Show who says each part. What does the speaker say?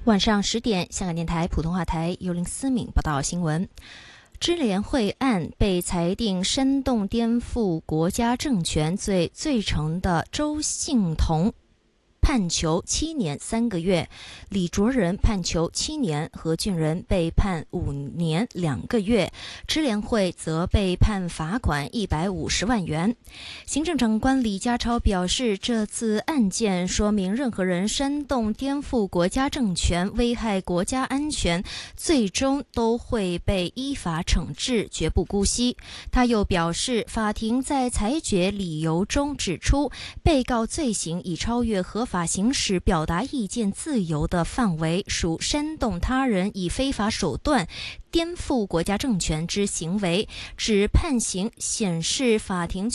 Speaker 1: 晚上10点，香港电台普通话台由林思敏报道新闻。支联会案被裁定煽动颠覆国家政权罪罪成的周幸彤判囚7年3个月，李卓人判囚7年，何俊仁被判5年2个月，支联会则被判罚款150万元。行政长官李家超表示，这次案件说明任何人煽动颠覆国家政权、危害国家安全，最终都会被依法惩治，绝不姑息。他又表示，法庭在裁决理由中指出，被告罪行已超越合法行使表达意见自由的范围，属煽动他人以非法手段颠覆国家政权之行为，指判刑显示法庭